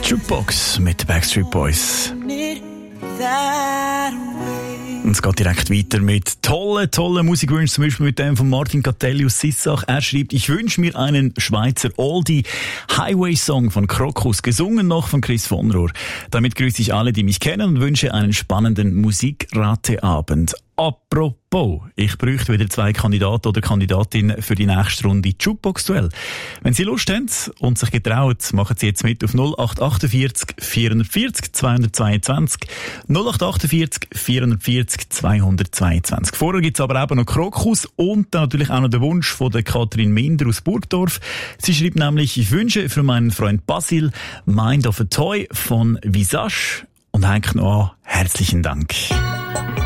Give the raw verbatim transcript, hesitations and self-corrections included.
Jukebox mit Backstreet Boys. Und es geht direkt weiter mit tollen, tollen Musikwünschen, zum Beispiel mit dem von Martin Catelli aus Sissach. Er schreibt, ich wünsche mir einen Schweizer Oldie Highway-Song von Krokus, gesungen noch von Chris von Rohr. Damit grüße ich alle, die mich kennen und wünsche einen spannenden Musikrateabend. Apropos, ich bräuchte wieder zwei Kandidaten oder Kandidatinnen für die nächste Runde Jukebox-Duell. Wenn Sie Lust haben und sich getrauen, machen Sie jetzt mit auf null acht achtundvierzig vierundvierzig zweihundertzweiundzwanzig null acht achtundvierzig vierundvierzig zweihundertzweiundzwanzig. Vorher gibt's aber eben noch Krokus und dann natürlich auch noch den Wunsch von der Kathrin Minder aus Burgdorf. Sie schreibt nämlich, ich wünsche für meinen Freund Basil Mind of a Toy von Visage und hängt noch an. Herzlichen Dank.